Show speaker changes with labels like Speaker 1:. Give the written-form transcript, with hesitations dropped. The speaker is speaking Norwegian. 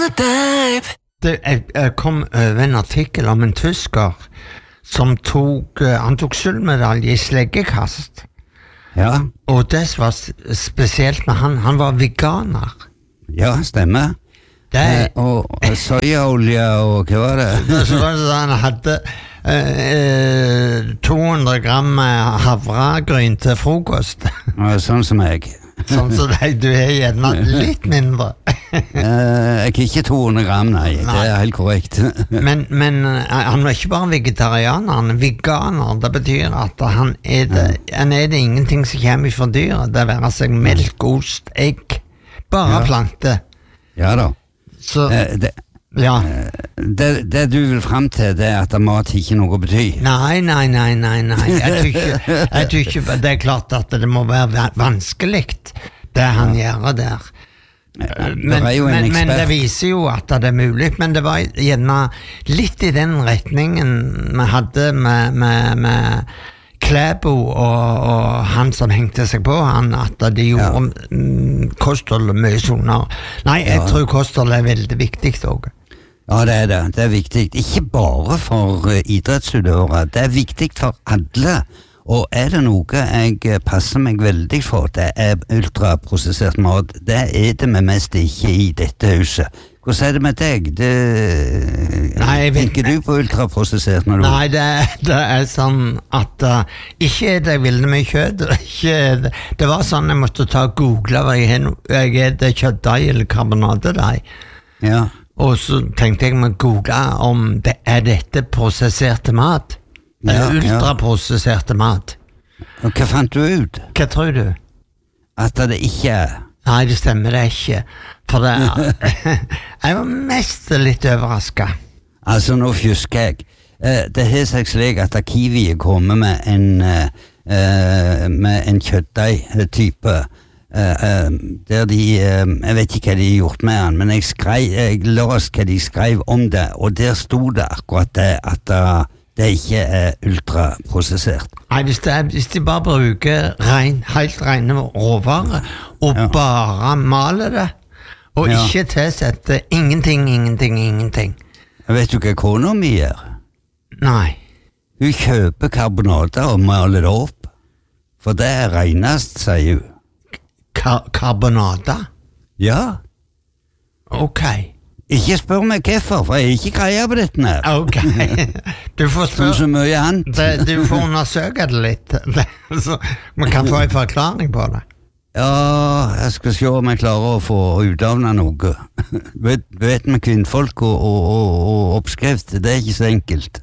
Speaker 1: Jeg kom over en artikkel om en tysker som han tok sølvmedalje i sleggekast.
Speaker 2: Ja.
Speaker 1: Og det som var spesielt med han var veganer.
Speaker 2: Ja, stemmer. Og sojaolje og hva var det?
Speaker 1: Så var det sånn, han hadde 200 gram havregryn til frokost.
Speaker 2: Sånn som jeg.
Speaker 1: Sånn som du er gjerne litt mindre.
Speaker 2: Jeg er ikke 200 gram, nei. Det er helt korrekt.
Speaker 1: men han var ikke bare vegetarianer, han er veganer. Det betyr at han er det ingenting som kommer fra dyret. Det være seg melk, ost, egg, bare plante.
Speaker 2: Ja da.
Speaker 1: Så,
Speaker 2: det du vil frem til, det er at mat ikke noe betyr.
Speaker 1: Nei. Jeg tror ikke det er klart at det må være vanskelig, det han gjør der. Men det viser jo at det er mulig, men det var gjerne litt i den retningen vi hadde med Klæbo og han som hengte seg på han, at de gjorde kosthold mye sunnere. Nei, jeg tror kosthold er veldig viktig også.
Speaker 2: Ja, det er det. Det er viktig. Ikke bare for idrettsutøvere, det er viktig for alle. Og er det noe jeg passer meg veldig for, det er ultraprosessert mat. Det er det vi mest ikke i dette huset. Hvordan er det med deg? Tenker du på ultraprosessert når du...
Speaker 1: Nei, det er sånn at ikke er det veldig mye kjøtt. Det var sånn jeg måtte ta og google hva jeg er det kjøttdeig eller karbonadedeig.
Speaker 2: Ja.
Speaker 1: Og så tenkte jeg med google om er dette prosesserte mat. Ultraprosesserte mat.
Speaker 2: Og hva fant du ut?
Speaker 1: Hva tror du?
Speaker 2: At det ikke er...
Speaker 1: Nei, det stemmer det ikke. For jeg var mest litt overrasket.
Speaker 2: Altså, nå fjusker jeg. Det har seg slik at Kiwi kommer med en kjøttdeig-type, der de, jeg vet ikke hva de har gjort med den, men jeg leste hva de skrev om det, og der stod det akkurat det, at det ikke er ultraprosessert. Nei,
Speaker 1: hvis de bare bruker helt rene råvarer, og bare maler det, og ikke tilsetter ingenting.
Speaker 2: Vet du hva kona mi gjør?
Speaker 1: Nei.
Speaker 2: Hun kjøper karbonader og maler det opp, for det er renest, sier hun.
Speaker 1: Karbonader?
Speaker 2: Ja.
Speaker 1: Ok.
Speaker 2: Ikke spør meg hvorfor, for jeg er ikke greia på dette her.
Speaker 1: Ok. Du får spørre.
Speaker 2: Så mye annet.
Speaker 1: Du får undersøke det litt. Så man kan få en forklaring på det.
Speaker 2: Ja, jeg skal se om jeg klarer å få utavnet noe. Vet med kvinnfolk og oppskrift, det er ikke så enkelt.